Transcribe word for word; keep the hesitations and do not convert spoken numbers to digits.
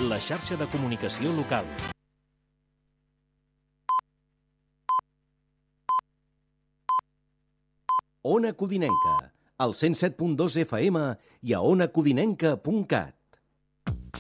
la xarxa de comunicació local. Ona Codinenca, al cent set punt dos F M i a ona codinenca punt cat.